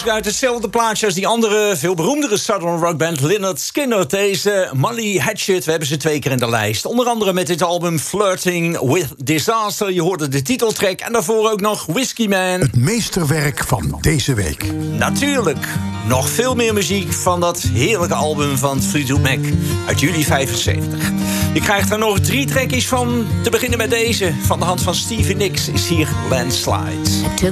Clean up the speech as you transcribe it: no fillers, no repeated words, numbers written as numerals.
afkomstig uit hetzelfde plaatje als die andere, veel beroemdere Southern rockband Lynyrd Skynyrd. Deze Molly Hatchet, we hebben ze 2 keer in de lijst. Onder andere met dit album Flirting with Disaster. Je hoorde de titeltrack en daarvoor ook nog Whiskey Man. Het meesterwerk van deze week. Natuurlijk, nog veel meer muziek van dat heerlijke album van Fleetwood Mac uit juli 75. Je krijgt er nog 3 trackjes van. Te beginnen met deze. Van de hand van Stevie Nicks is hier Landslide.